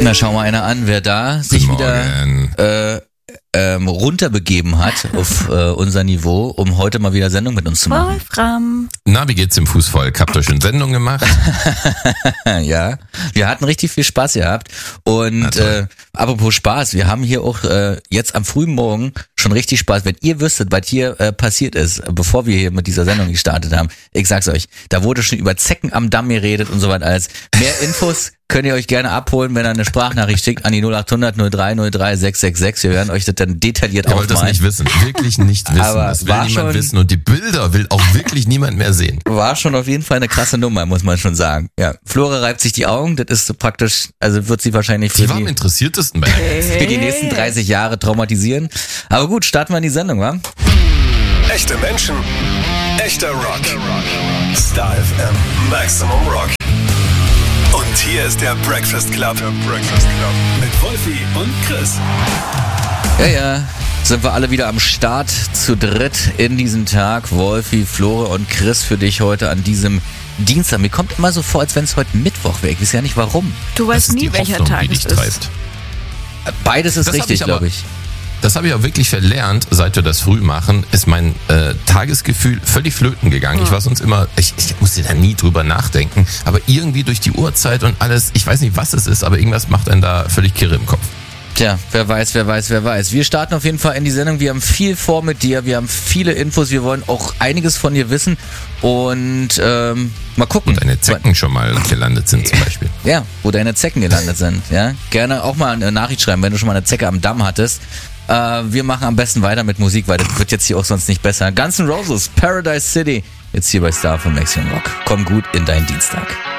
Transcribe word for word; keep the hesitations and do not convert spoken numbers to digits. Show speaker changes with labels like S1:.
S1: Na, schau mal einer an, wer da sich wieder äh, ähm, runterbegeben hat auf äh, unser Niveau, um heute mal wieder Sendung mit uns zu machen.
S2: Wolfram.
S3: Na, wie geht's im Fußvolk? Habt ihr schon Sendung gemacht?
S1: Ja, wir hatten richtig viel Spaß gehabt. Und äh, apropos Spaß, wir haben hier auch äh, jetzt am frühen Morgen schon richtig Spaß. Wenn ihr wüsstet, was hier äh, passiert ist, bevor wir hier mit dieser Sendung gestartet haben, ich sag's euch, da wurde schon über Zecken am Damm geredet und so weiter alles. Mehr Infos könnt ihr euch gerne abholen, wenn ihr eine Sprachnachricht schickt an die null acht hundert null drei null drei sechs sechs sechs. Wir werden euch das dann detailliert
S3: aufmalen. Ihr wollt das nicht wissen, wirklich nicht wissen.
S1: Aber
S3: das will niemand
S1: schon,
S3: wissen und die Bilder will auch wirklich niemand mehr sehen.
S1: War schon auf jeden Fall eine krasse Nummer, muss man schon sagen. Ja, Flora reibt sich die Augen, das ist so praktisch, also wird sie wahrscheinlich für
S3: die, war
S1: die,
S3: am interessiertesten bei
S1: für die nächsten dreißig Jahre traumatisieren. Aber gut, starten wir in die Sendung, wa?
S4: Echte Menschen, echter Rock. Star F M, Maximum Rock. Und hier ist der Breakfast Club. Der Breakfast Club. Mit Wolfi und Chris.
S1: Ja, ja, sind wir alle wieder am Start zu dritt in diesem Tag. Wolfi, Flore und Chris für dich heute an diesem Dienstag. Mir kommt immer so vor, als wenn es heute Mittwoch wäre. Ich weiß ja nicht warum.
S2: Du weißt nie, welcher
S3: Hoffnung,
S2: Tag
S3: die
S2: es
S3: dich
S2: ist.
S3: Treibt.
S1: Beides ist
S3: Das
S1: richtig, glaube ich.
S3: Das habe ich auch wirklich verlernt, seit wir das früh machen, ist mein äh, Tagesgefühl völlig flöten gegangen. Ja. Ich war sonst immer, ich, ich musste da nie drüber nachdenken, aber irgendwie durch die Uhrzeit und alles, ich weiß nicht, was es ist, aber irgendwas macht einen da völlig kirre im Kopf.
S1: Tja, wer weiß, wer weiß, wer weiß. Wir starten auf jeden Fall in die Sendung. Wir haben viel vor mit dir, wir haben viele Infos, wir wollen auch einiges von dir wissen und ähm, mal gucken.
S3: Und deine Zecken schon mal gelandet sind zum Beispiel.
S1: Ja, wo deine Zecken gelandet sind. Ja, gerne auch mal eine Nachricht schreiben, wenn du schon mal eine Zecke am Damm hattest. Äh, wir machen am besten weiter mit Musik, weil das wird jetzt hier auch sonst nicht besser. Guns N' Roses, Paradise City, jetzt hier bei Star von Maximum Rock. Komm gut in deinen Dienstag.